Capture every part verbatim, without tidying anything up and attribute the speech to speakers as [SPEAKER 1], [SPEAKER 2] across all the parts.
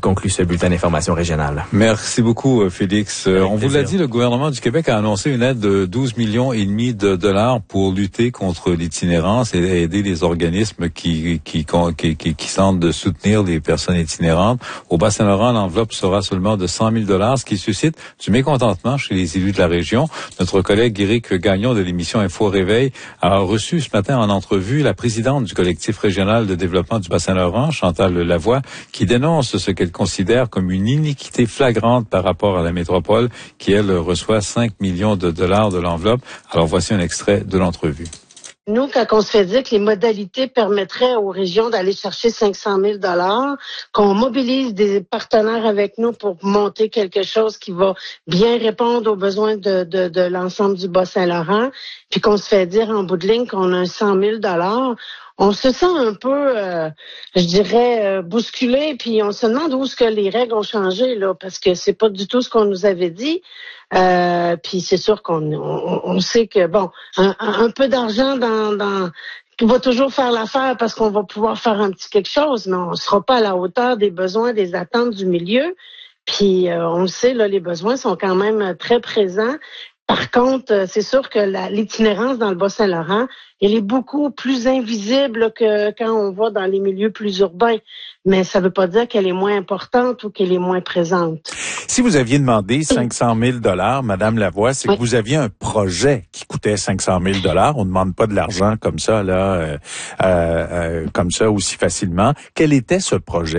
[SPEAKER 1] conclut ce bulletin d'information régionale.
[SPEAKER 2] Merci beaucoup, Félix.
[SPEAKER 1] Avec
[SPEAKER 2] On
[SPEAKER 1] plaisir.
[SPEAKER 2] vous l'a dit, le gouvernement du Québec a annoncé une aide de douze millions et demi de dollars pour lutter contre l'itinérance et aider les organismes qui qui qui qui, qui tentent de soutenir les personnes itinérantes. Au Bas-Saint-Laurent, l'enveloppe sera seulement de cent mille dollars, ce qui suscite du mécontentement chez les élus de la région. Notre collègue Éric Gagnon de l'émission Info Réveil a reçu ce matin en entrevue la présidente du collectif régional de développement du Bas-Saint-Laurent, Chantal Lavoie, qui dénonce ce qu'elle considère comme une iniquité flagrante par rapport à la métropole qui, elle, reçoit cinq millions de dollars de l'enveloppe. Alors, voici un extrait de l'entrevue.
[SPEAKER 3] Nous, quand on se fait dire que les modalités permettraient aux régions d'aller chercher cinq cent mille dollars, qu'on mobilise des partenaires avec nous pour monter quelque chose qui va bien répondre aux besoins de, de, de l'ensemble du Bas-Saint-Laurent, puis qu'on se fait dire en bout de ligne qu'on a un cent mille dollars, on se sent un peu, euh, je dirais, euh, bousculé, puis on se demande où est-ce que les règles ont changé, là, parce que c'est pas du tout ce qu'on nous avait dit. Euh, puis c'est sûr qu'on on, on sait que, bon, un, un peu d'argent dans, dans va toujours faire l'affaire parce qu'on va pouvoir faire un petit quelque chose, mais on sera pas à la hauteur des besoins, des attentes du milieu. Puis euh, on le sait, là, les besoins sont quand même très présents. Par contre, c'est sûr que la, l'itinérance dans le Bas-Saint-Laurent, elle est beaucoup plus invisible que quand on va dans les milieux plus urbains. Mais ça ne veut pas dire qu'elle est moins importante ou qu'elle est moins présente.
[SPEAKER 4] Si vous aviez demandé cinq cent mille dollars, Madame Lavoie, c'est
[SPEAKER 3] oui.
[SPEAKER 4] que vous aviez un projet qui coûtait cinq cent mille dollars. On ne demande pas de l'argent comme ça, là, euh, euh, comme ça aussi facilement. Quel était ce projet?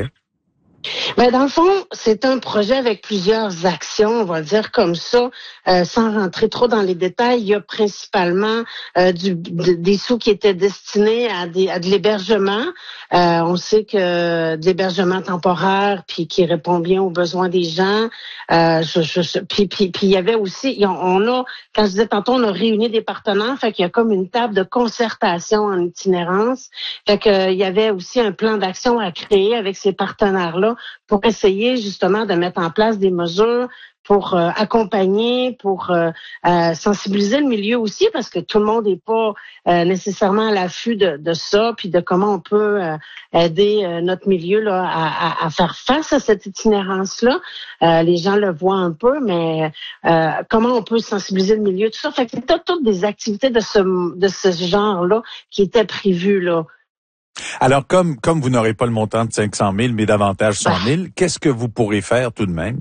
[SPEAKER 3] Ben dans le fond, c'est un projet avec plusieurs actions, on va dire comme ça, euh, sans rentrer trop dans les détails. Il y a principalement euh, du, de, des sous qui étaient destinés à, des, à de l'hébergement. Euh, on sait que de l'hébergement temporaire, puis qui répond bien aux besoins des gens. Euh, je, je, je, puis, puis, puis il y avait aussi, on, on a, quand je disais tantôt, on a réuni des partenaires, fait qu'il y a comme une table de concertation en itinérance. Fait que euh, il y avait aussi un plan d'action à créer avec ces partenaires-là pour essayer justement de mettre en place des mesures pour euh, accompagner, pour euh, euh, sensibiliser le milieu aussi, parce que tout le monde n'est pas euh, nécessairement à l'affût de, de ça, puis de comment on peut euh, aider euh, notre milieu là à, à, à faire face à cette itinérance-là. Euh, les gens le voient un peu, mais euh, comment on peut sensibiliser le milieu, tout ça. Fait que c'était toutes des activités de ce de ce genre-là qui étaient prévues là.
[SPEAKER 4] Alors, comme comme vous n'aurez pas le montant de cinq cent mille, mais davantage cent mille, qu'est-ce que vous pourrez faire tout de même?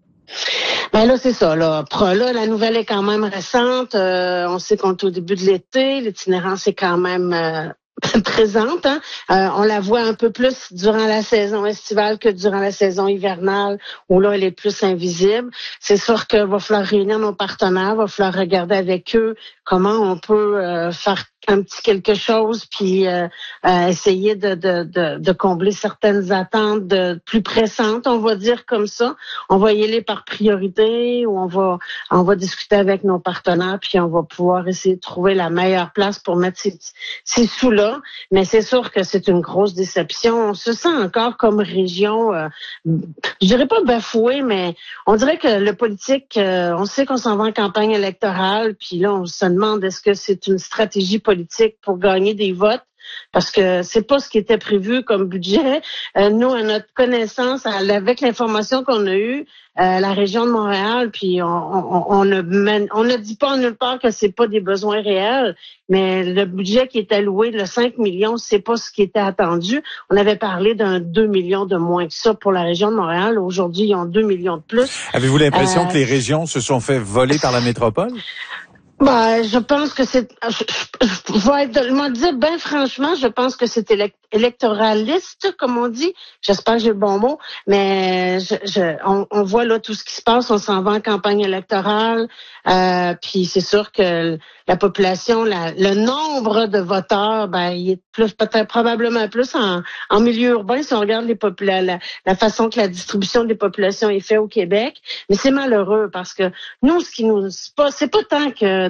[SPEAKER 3] Ben là, c'est ça. Là, là, la nouvelle est quand même récente. Euh, on sait qu'on est au début de l'été. L'itinérance est quand même euh, présente. Hein? Euh, on la voit un peu plus durant la saison estivale que durant la saison hivernale, où là, elle est plus invisible. C'est sûr qu'il va falloir réunir nos partenaires, il va falloir regarder avec eux comment on peut euh, faire un petit quelque chose, puis euh, euh, essayer de, de, de, de combler certaines attentes de, plus pressantes, on va dire comme ça. On va y aller par priorité, ou on va on va discuter avec nos partenaires, puis on va pouvoir essayer de trouver la meilleure place pour mettre ces, ces sous-là. Mais c'est sûr que c'est une grosse déception. On se sent encore comme région, euh, je dirais pas bafouée, mais on dirait que le politique, euh, on sait qu'on s'en va en campagne électorale, puis là, on se demande est-ce que c'est une stratégie politique pour gagner des votes, parce que c'est pas ce qui était prévu comme budget. Euh, nous, à notre connaissance, avec l'information qu'on a eue, euh, la région de Montréal, puis on, on, on, ne, on ne dit pas en nulle part que c'est pas des besoins réels, mais le budget qui est alloué, le cinq millions, c'est pas ce qui était attendu. On avait parlé d'un deux millions de moins que ça pour la région de Montréal. Aujourd'hui, ils ont deux millions de plus.
[SPEAKER 4] Avez-vous l'impression
[SPEAKER 3] euh,
[SPEAKER 4] que les régions se sont fait voler par la métropole?
[SPEAKER 3] Ben, je pense que c'est, je, je, je vais être, moi dire, ben franchement, je pense que c'est élect, électoraliste, comme on dit. J'espère que j'ai le bon mot, mais je, je, on, on voit là tout ce qui se passe. On s'en va en campagne électorale, euh, puis c'est sûr que la population, la, le nombre de voteurs, ben il est plus, peut-être probablement plus en, en milieu urbain si on regarde les popula- la, la façon que la distribution des populations est faite au Québec. Mais c'est malheureux parce que nous, ce qui nous, c'est pas, c'est pas tant que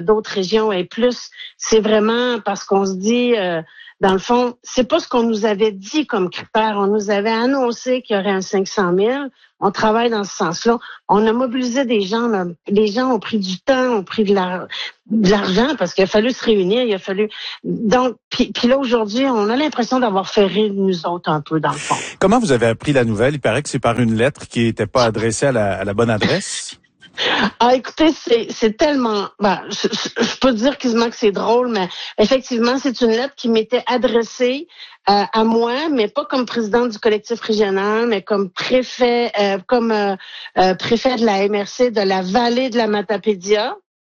[SPEAKER 3] d'autres régions aient plus. C'est vraiment parce qu'on se dit, euh, dans le fond, c'est pas ce qu'on nous avait dit comme critère. On nous avait annoncé qu'il y aurait un cinq cent mille. On travaille dans ce sens-là. On a mobilisé des gens. Là. Les gens ont pris du temps, ont pris de, la, de l'argent parce qu'il a fallu se réunir. Il a fallu. Donc, puis, puis là aujourd'hui, on a l'impression d'avoir fait rire nous autres un peu dans le fond.
[SPEAKER 4] Comment vous avez appris la nouvelle? Il paraît que c'est par une lettre qui n'était pas adressée à la, à la bonne adresse.
[SPEAKER 3] Ah, écoutez, c'est, c'est tellement, ben, je, je, je peux dire quasiment que c'est drôle, mais effectivement, c'est une lettre qui m'était adressée euh, à moi, mais pas comme présidente du collectif régional, mais comme préfet, euh, comme euh, euh, préfet de la M R C de la vallée de la Matapédia.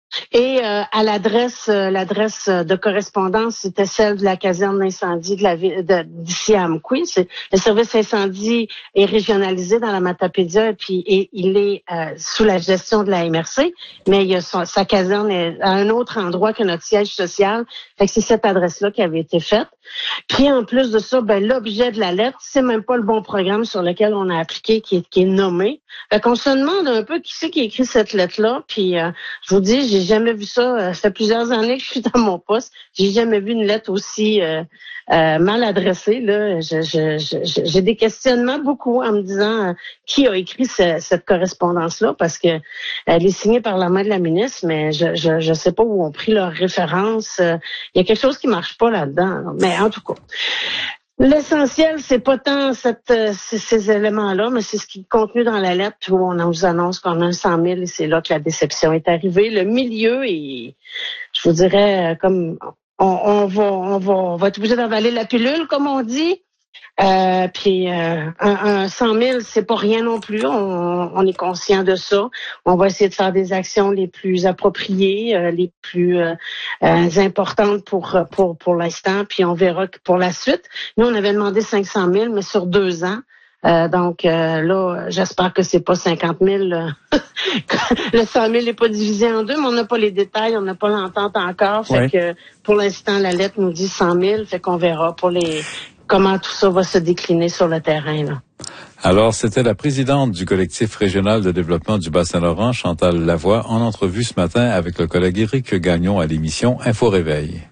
[SPEAKER 3] Et euh, à l'adresse, euh, l'adresse de correspondance, c'était celle de la caserne d'incendie de la ville de, d'ici à Amqui. C'est, le service incendie est régionalisé dans la Matapédia et puis et, il est euh, sous la gestion de la M R C, mais il y a son, sa caserne est à un autre endroit que notre siège social. Fait que c'est cette adresse-là qui avait été faite. Puis en plus de ça, ben l'objet de la lettre, c'est même pas le bon programme sur lequel on a appliqué qui est, qui est nommé. Fait qu'on se demande un peu qui c'est qui a écrit cette lettre-là. Puis euh, je vous dis, j'ai jamais vu ça. Ça fait plusieurs années que je suis dans mon poste. J'ai jamais vu une lettre aussi euh, euh, mal adressée. Là, je, je, je, j'ai des questionnements beaucoup en me disant euh, qui a écrit ce, cette correspondance-là, parce que elle est signée par la main de la ministre, mais je je, je sais pas où ont pris leurs références. Il y a quelque chose qui marche pas là-dedans. Mais en tout cas. L'essentiel, c'est pas tant cette, ces, ces éléments-là, mais c'est ce qui est contenu dans la lettre où on nous annonce qu'on a un cent mille et c'est là que la déception est arrivée. Le milieu est, je vous dirais, comme on, on va, on va, on va être obligé d'avaler la pilule, comme on dit. Euh, puis euh, un, un cent mille, c'est pas rien non plus. On, on est conscient de ça. On va essayer de faire des actions les plus appropriées, euh, les plus euh, euh, importantes pour pour pour l'instant. Puis on verra que pour la suite. Nous, on avait demandé cinq cent mille, mais sur deux ans. Euh, donc euh, là, j'espère que c'est pas cinquante mille. Le cent mille n'est pas divisé en deux, mais on n'a pas les détails, on n'a pas l'entente encore. Fait ouais. que pour l'instant, la lettre nous dit cent mille. Fait qu'on verra pour les comment tout ça va se décliner sur le terrain, là.
[SPEAKER 2] Alors, c'était la présidente du collectif régional de développement du Bas-Saint-Laurent, Chantal Lavoie, en entrevue ce matin avec le collègue Éric Gagnon à l'émission Info Réveil.